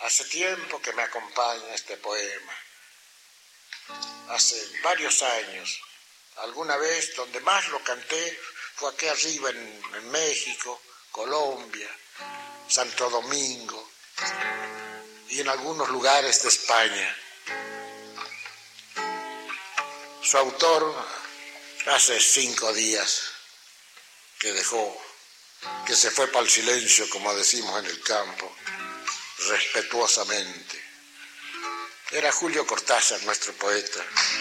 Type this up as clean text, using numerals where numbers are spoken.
Hace tiempo que me acompaña este poema. Hace varios años. Alguna vez donde más lo canté fue aquí arriba en México, Colombia, Santo Domingo y en algunos lugares de España. Su autor hace 5 días que que se fue para el silencio, como decimos en el campo, respetuosamente. Era Julio Cortázar, nuestro poeta.